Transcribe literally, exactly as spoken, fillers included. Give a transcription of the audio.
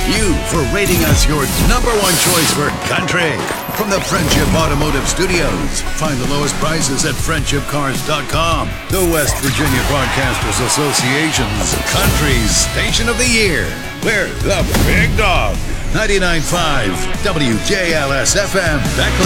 you for rating us your number one choice for country. From the Friendship Automotive Studios, find the lowest prices at friendship cars dot com. The West Virginia Broadcasters Association's Country Station of the Year. We're the Big Dog. ninety-nine point five W J L S F M, Beckley.